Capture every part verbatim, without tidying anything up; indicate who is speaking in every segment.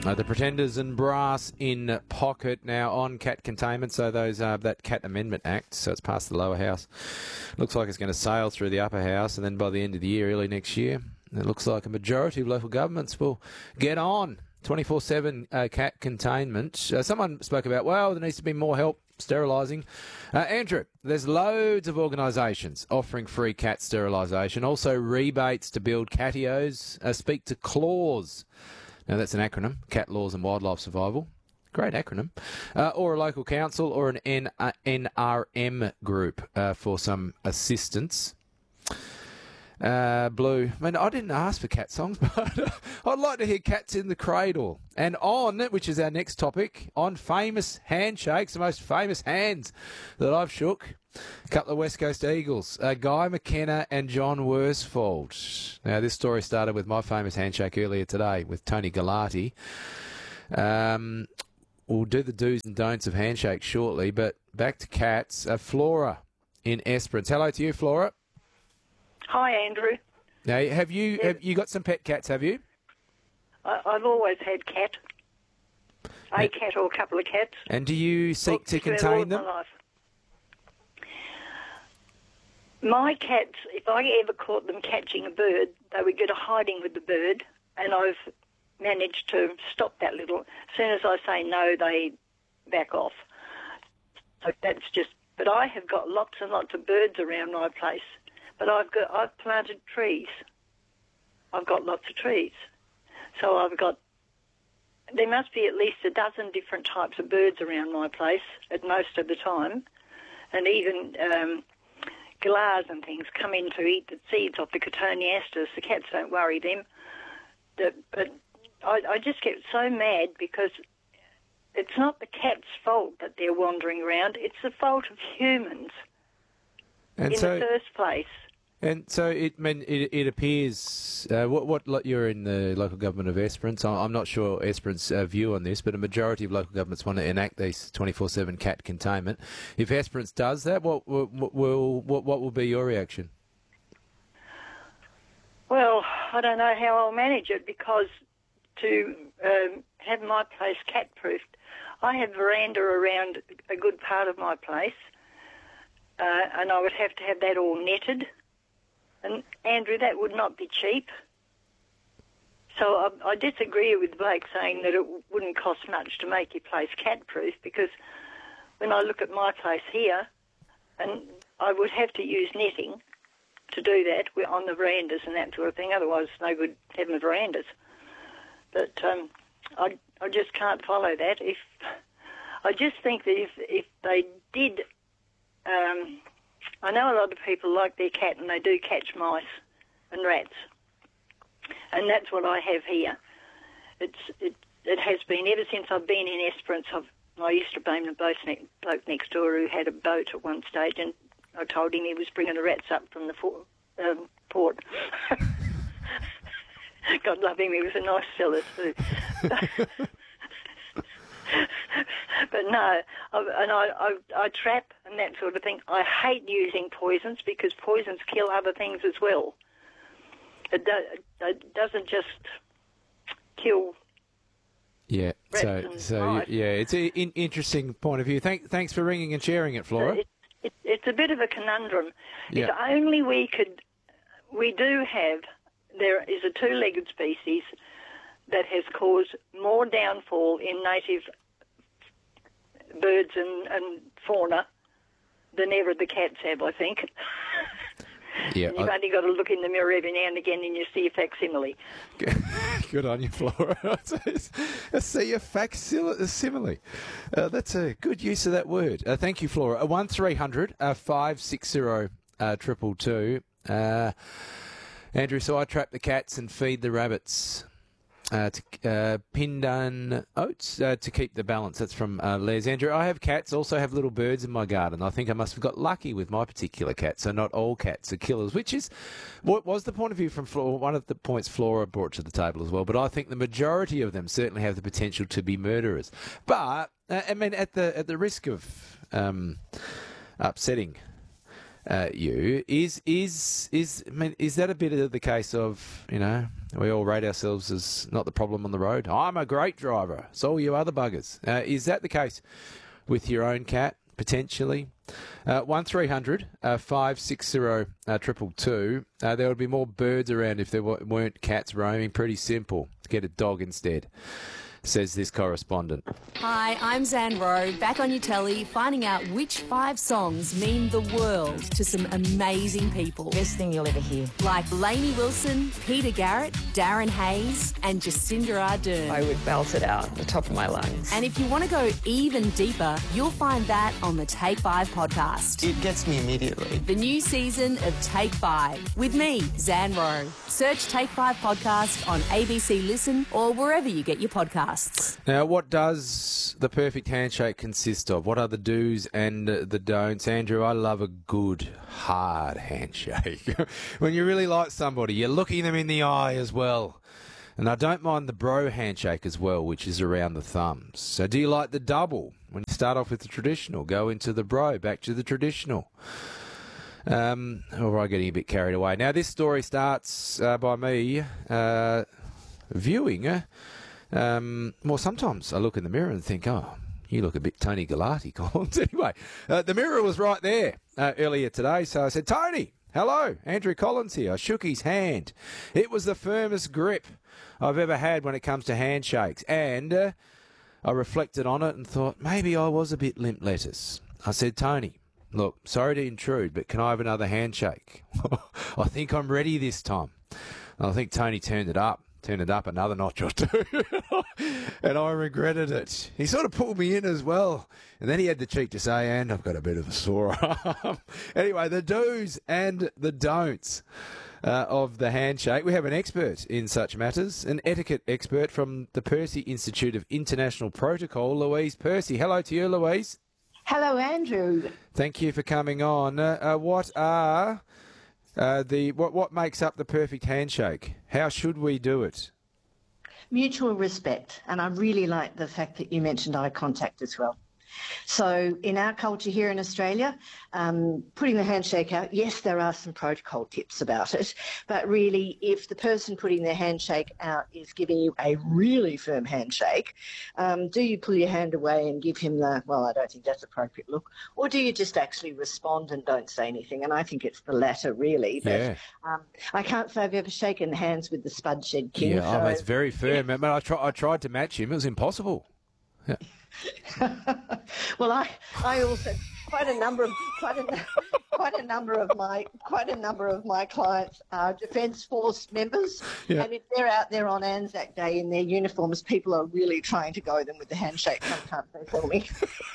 Speaker 1: Uh, the Pretenders and Brass in pocket now on cat containment. So those uh, that Cat Amendment Act, so it's passed the lower house. Looks like it's going to sail through the upper house, and then by the end of the year, early next year, it looks like a majority of local governments will get on twenty-four seven uh, cat containment. Uh, someone spoke about, well, there needs to be more help sterilising. Uh, Andrew, there's loads of organisations offering free cat sterilisation, also rebates to build catios. Uh, speak to Claws. Now, that's an acronym, Cat Laws and Wildlife Survival. Great acronym. Uh, or a local council or an N- uh, N R M group uh, for some assistance. Uh, Blue. I mean, I didn't ask for cat songs, but I'd like to hear Cats in the Cradle. And on, which is our next topic, on famous handshakes, the most famous hands that I've shook, a couple of West Coast Eagles, uh, Guy McKenna and John Worsfold. Now, this story started with my famous handshake earlier today with Tony Galati. Um, we'll do the do's and don'ts of handshakes shortly, but back to cats. Uh, Flora in Esperance. Hello to you, Flora.
Speaker 2: Hi, Andrew.
Speaker 1: Now, have you
Speaker 2: Yeah.
Speaker 1: have you got some pet cats? Have you?
Speaker 2: I, I've always had cat, a
Speaker 1: Yeah.
Speaker 2: cat or a couple of cats.
Speaker 1: And do you seek
Speaker 2: Well,
Speaker 1: to
Speaker 2: throughout all
Speaker 1: contain
Speaker 2: of
Speaker 1: them?
Speaker 2: My life. My cats, if I ever caught them catching a bird, they would go to hiding with the bird, and I've managed to stop that little. As soon as I say no, they back off. So that's just. But I have got lots and lots of birds around my place. But I've got I've planted trees. I've got lots of trees. So I've got. There must be at least a dozen different types of birds around my place at most of the time, and even. Um, Galahs and things come in to eat the seeds off the Cotoneasters. The cats don't worry them. The, but I, I just get so mad because it's not the cat's fault that they're wandering around. It's the fault of humans
Speaker 1: And
Speaker 2: in
Speaker 1: so,
Speaker 2: the first place.
Speaker 1: and so it I mean, it, it appears. Uh, what what lo- you're in the local government of Esperance. I- I'm not sure Esperance's uh, view on this, but a majority of local governments want to enact these twenty-four seven cat containment. If Esperance does that, what will will what, what will be your reaction?
Speaker 2: Well, I don't know how I'll manage it because to um, have my place cat-proofed, I have veranda around a good part of my place, uh, and I would have to have that all netted. And, Andrew, that would not be cheap. So I, I disagree with Blake saying that it wouldn't cost much to make your place cat-proof because when I look at my place here, and I would have to use netting to do that we're on the verandas and that sort of thing. Otherwise, it's no good having verandas. But um, I, I just can't follow that. If I just think that if, if they did... Um, I know a lot of people like their cat and they do catch mice and rats. And that's what I have here. It's It, it has been, ever since I've been in Esperance, I've, I used to blame the bloke ne- bloke next door who had a boat at one stage, and I told him he was bringing the rats up from the for, um, port. God love him, he was a nice fella too. But no, I, and I, I, I trap and that sort of thing. I hate using poisons because poisons kill other things as well. It, do, it doesn't just kill.
Speaker 1: Yeah,
Speaker 2: rats
Speaker 1: so
Speaker 2: and
Speaker 1: so
Speaker 2: mice.
Speaker 1: yeah, it's an in, interesting point of view. Thank, thanks for ringing and sharing it, Flora.
Speaker 2: It, it, it's a bit of a conundrum.
Speaker 1: Yeah.
Speaker 2: If only we could, we do have, there is a two-legged species that has caused more downfall in native birds and, and fauna than ever the cats have, I think.
Speaker 1: Yeah,
Speaker 2: You've
Speaker 1: I-
Speaker 2: only got to look in the mirror every now and again and you see a facsimile.
Speaker 1: Good on you, Flora. I see a facsimile. Uh, that's a good use of that word. Uh, thank you, Flora. Uh, one three hundred five six zero triple two. Uh, Andrew, so I trap the cats and feed the rabbits. Uh, to, uh, Pindan oats uh, to keep the balance. That's from uh, Les. Andrew, I have cats, also have little birds in my garden. I think I must have got lucky with my particular cat, so not all cats are killers, which is what was the point of view from Flora, one of the points Flora brought to the table as well. But I think the majority of them certainly have the potential to be murderers. But, uh, I mean, at the at the risk of um, upsetting Uh, you is is is I mean, is that a bit of the case of, you know, We all rate ourselves as not the problem on the road. I'm a great driver. So all you other buggers. Uh, is that the case with your own cat, potentially? Uh, one three hundred five six zero triple two. Uh, there would be more birds around if there weren't cats roaming. Pretty simple. Get a dog instead, says this correspondent.
Speaker 3: Hi, I'm Zan Rowe, back on your telly, finding out which five songs mean the world to some amazing people.
Speaker 4: Best thing you'll ever hear.
Speaker 3: Like Lainey Wilson, Peter Garrett, Darren Hayes, and Jacinda Ardern.
Speaker 4: I would belt it out the top of my lungs.
Speaker 3: And if you want to go even deeper, you'll find that on the Take Five podcast.
Speaker 5: It gets me immediately.
Speaker 3: The new season of Take Five with me, Zan Rowe. Search Take Five podcast on A B C Listen or wherever you get your podcasts.
Speaker 1: Now, what does the perfect handshake consist of? What are the do's and the don'ts? Andrew, I love a good, hard handshake. When you really like somebody, you're looking them in the eye as well. And I don't mind the bro handshake as well, which is around the thumbs. So do you like the double? When you start off with the traditional, go into the bro, back to the traditional. Um, or am I getting a bit carried away? Now, this story starts uh, by me uh, viewing... Uh, Um, well, sometimes I look in the mirror and think, oh, you look a bit Tony Galati, Collins. Anyway, uh, the mirror was right there uh, earlier today, so I said, Tony, hello, Andrew Collins here. I shook his hand. It was the firmest grip I've ever had when it comes to handshakes, and uh, I reflected on it and thought, maybe I was a bit limp lettuce. I said, Tony, look, sorry to intrude, but can I have another handshake? I think I'm ready this time. And I think Tony turned it up. Turned it up another notch or two, and I regretted it. He sort of pulled me in as well, and then he had the cheek to say, and I've got a bit of a sore arm. Anyway, the do's and the don'ts uh, of the handshake. We have an expert in such matters, an etiquette expert from the Percy Institute of International Protocol, Louise Percy. Hello to you, Louise.
Speaker 6: Hello, Andrew.
Speaker 1: Thank you for coming on. Uh, uh, what are... Uh, the what what makes up the perfect handshake? How should we do it?
Speaker 6: Mutual respect, and I really like the fact that you mentioned eye contact as well. So in our culture here in Australia, um, putting the handshake out, yes, there are some protocol tips about it, but really if the person putting their handshake out is giving you a really firm handshake, um, do you pull your hand away and give him the, well, I don't think that's appropriate look, or do you just actually respond and don't say anything? And I think it's the latter, really. But,
Speaker 1: yeah. Um,
Speaker 6: I can't say I've ever shaken hands with the Spudshed King.
Speaker 1: Yeah,
Speaker 6: so,
Speaker 1: oh, it's very firm.
Speaker 6: Yeah.
Speaker 1: But I, try, I tried to match him. It was impossible. Yeah.
Speaker 6: Well, I I also quite a number of quite a quite a number of my quite a number of my clients are Defence Force members,
Speaker 1: yeah.
Speaker 6: and if they're out there on Anzac Day in their uniforms, people are really trying to go them with the handshake. Sometimes they tell me.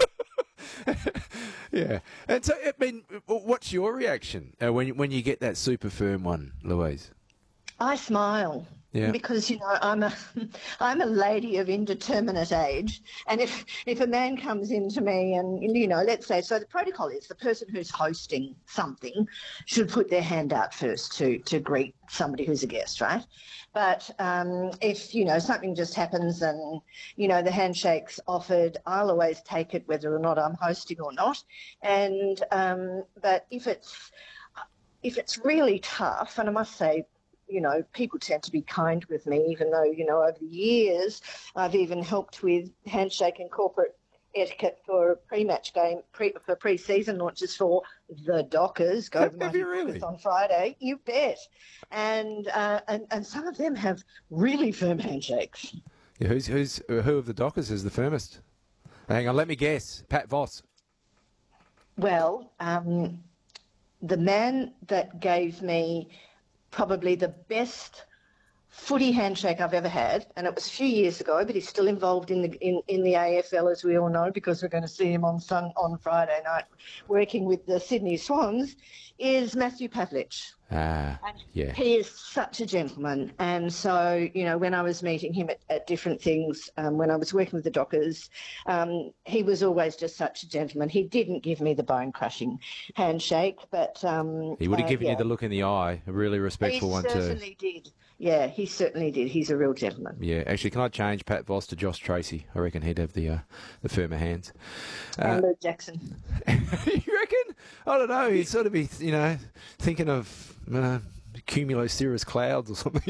Speaker 1: Yeah, and so I mean, what's your reaction uh, when when you get that super firm one, Louise?
Speaker 6: I smile.
Speaker 1: Yeah.
Speaker 6: Because, you know, I'm a I'm a lady of indeterminate age, and if if a man comes into me and, you know, let's say, so the protocol is the person who's hosting something should put their hand out first to, to greet somebody who's a guest, right? But um, if, you know, something just happens and, you know, the handshake's offered, I'll always take it whether or not I'm hosting or not. And um, but if it's if it's really tough, and I must say, you know, people tend to be kind with me, even though, you know, over the years I've even helped with handshake and corporate etiquette for a pre-match game, pre, for pre-season launches for the Dockers. Go
Speaker 1: Have,
Speaker 6: to
Speaker 1: have you really?
Speaker 6: On Friday, you bet. And, uh, and and some of them have really firm handshakes.
Speaker 1: Yeah, who's who's who of the Dockers is the firmest? Hang on, let me guess. Pat Voss.
Speaker 6: Well, um, the man that gave me probably the best footy handshake I've ever had, and it was a few years ago, but he's still involved in the in, in the A F L, as we all know, because we're going to see him on sun, on Friday night working with the Sydney Swans, is Matthew Pavlich.
Speaker 1: Ah, yeah.
Speaker 6: He is such a gentleman. And so, you know, when I was meeting him at, at different things, um, when I was working with the Dockers, um, he was always just such a gentleman. He didn't give me the bone-crushing handshake, but... Um,
Speaker 1: he would have
Speaker 6: uh,
Speaker 1: given
Speaker 6: yeah.
Speaker 1: you the look in the eye, a really respectful
Speaker 6: he
Speaker 1: one too.
Speaker 6: He certainly did. Yeah, he certainly did. He's a real gentleman.
Speaker 1: Yeah, actually, can I change Pat Voss to Josh Tracy? I reckon he'd have the uh, the firmer hands.
Speaker 6: And
Speaker 1: Uh,
Speaker 6: Luke Jackson.
Speaker 1: You reckon? I don't know. He'd sort of be, you know, thinking of uh, cumulocirrus clouds or something.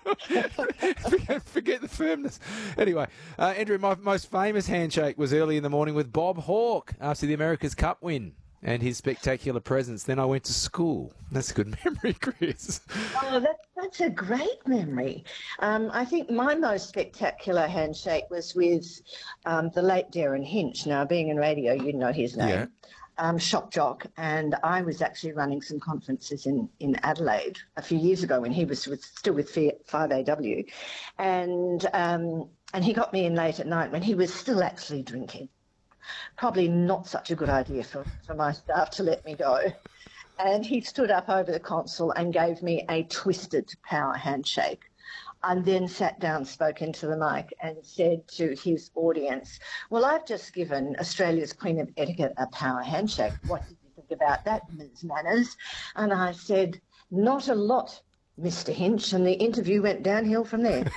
Speaker 1: forget, forget the firmness. Anyway, uh, Andrew, my most famous handshake was early in the morning with Bob Hawke after the America's Cup win and his spectacular presence. Then I went to school. That's a good memory, Chris.
Speaker 6: Oh, that, that's a great memory. Um, I think my most spectacular handshake was with um, the late Darren Hinch. Now, being in radio, you know his name.
Speaker 1: Yeah.
Speaker 6: Um, shock jock, and I was actually running some conferences in, in Adelaide a few years ago when he was with, still with five A W, and um, and he got me in late at night when he was still actually drinking. Probably not such a good idea for, for my staff to let me go. And he stood up over the console and gave me a twisted power handshake. And then sat down, spoke into the mic and said to his audience, well, I've just given Australia's Queen of Etiquette a power handshake. What did you think about that, Miz Manners? And I said, not a lot, Mister Hinch. And the interview went downhill from there.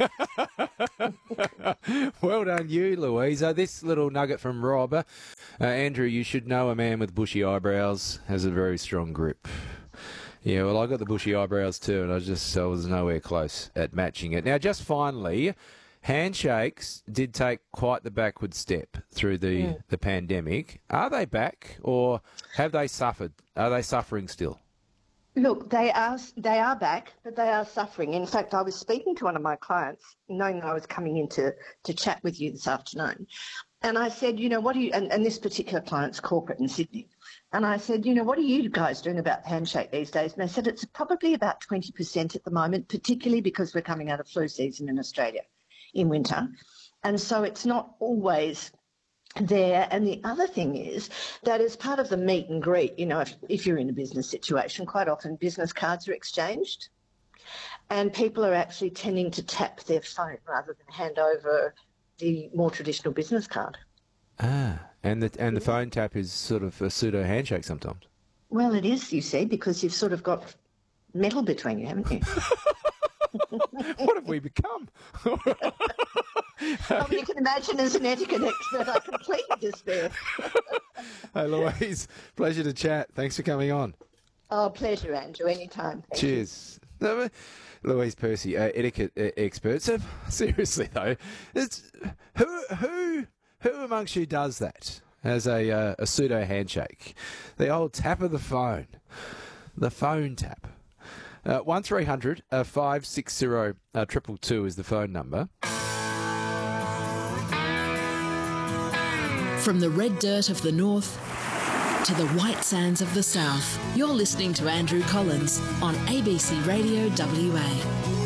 Speaker 1: Well done you, Louisa. This little nugget from Rob. Uh, Andrew, you should know a man with bushy eyebrows has a very strong grip. Yeah, well, I got the bushy eyebrows too, and I just I was nowhere close at matching it. Now, just finally, handshakes did take quite the backward step through the,
Speaker 6: yeah.
Speaker 1: the pandemic. Are they back, or have they suffered? Are they suffering still?
Speaker 6: Look, they are they are back, but they are suffering. In fact, I was speaking to one of my clients, knowing I was coming in to, to chat with you this afternoon, and I said, you know, what do you, and, and this particular client's corporate in Sydney, and I said, you know, what are you guys doing about the handshake these days? And they said it's probably about twenty percent at the moment, particularly because we're coming out of flu season in Australia in winter. And so it's not always there. And the other thing is that as part of the meet and greet, you know, if, if you're in a business situation, quite often business cards are exchanged and people are actually tending to tap their phone rather than hand over the more traditional business card.
Speaker 1: Ah, and the and the phone tap is sort of a pseudo handshake sometimes.
Speaker 6: Well, it is, you see, because you've sort of got metal between you, haven't you?
Speaker 1: What have we become?
Speaker 6: Oh, you can imagine as an etiquette expert, I completely despair.
Speaker 1: Hey, Louise, pleasure to chat. Thanks for coming on.
Speaker 6: Oh, pleasure, Andrew. Anytime. Thank
Speaker 1: Cheers. No, Louise Percy, uh, etiquette uh, expert. So, seriously though, it's, who who who amongst you does that as a uh, a pseudo handshake? The old tap of the phone, the phone tap. Uh, one three hundred uh, five six zero uh, triple two is the phone number.
Speaker 5: From the red dirt of the north to the white sands of the south, you're listening to Andrew Collins on A B C Radio W A.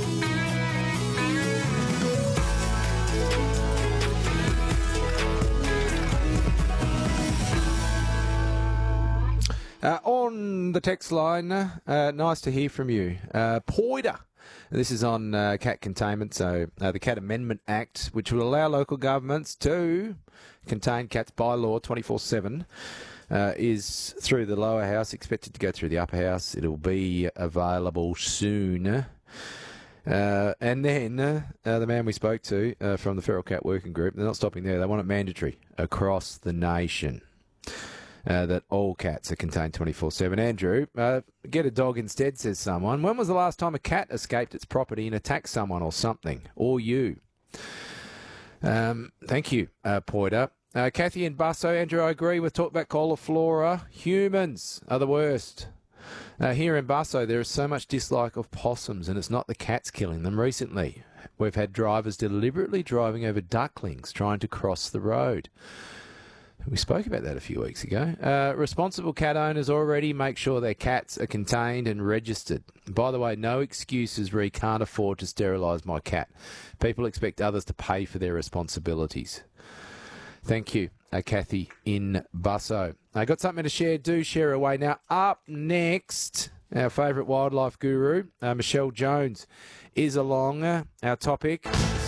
Speaker 1: Uh, on the text line, uh, nice to hear from you. Uh, Poida. This is on uh, cat containment, so uh, the Cat Amendment Act, which will allow local governments to contain cats by law twenty-four seven, uh, is through the lower house, expected to go through the upper house. It'll be available soon. Uh, and then uh, uh, the man we spoke to uh, from the Feral Cat Working Group, they're not stopping there. They want it mandatory across the nation. Uh, that all cats are contained twenty-four seven. Andrew, uh, get a dog instead, says someone. When was the last time a cat escaped its property and attacked someone or something? Or you? Um, thank you, uh, Poida. Uh, Kathy and Busso, Andrew, I agree with talk about cauliflora. Humans are the worst. Uh, here in Busso, there is so much dislike of possums, and it's not the cats killing them. Recently, we've had drivers deliberately driving over ducklings trying to cross the road. We spoke about that a few weeks ago. Uh, responsible cat owners already make sure their cats are contained and registered. By the way, no excuses where you can't afford to sterilise my cat. People expect others to pay for their responsibilities. Thank you, uh, Kathy in Busso. I got something to share. Do share away. Now, up next, our favourite wildlife guru, uh, Michelle Jones, is along. Uh, our topic...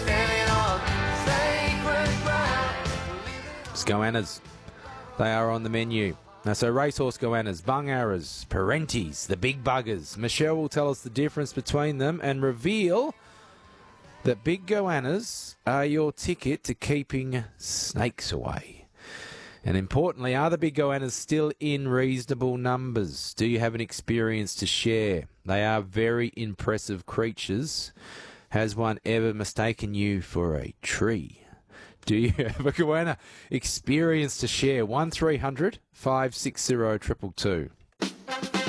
Speaker 1: Goannas. They are on the menu. Now, so racehorse goannas, bungarras, parentes, the big buggers. Michelle will tell us the difference between them and reveal that big goannas are your ticket to keeping snakes away. And importantly, are the big goannas still in reasonable numbers? Do you have an experience to share? They are very impressive creatures. Has one ever mistaken you for a tree? Do you have a goanna experience to share? one three hundred five six zero two two two.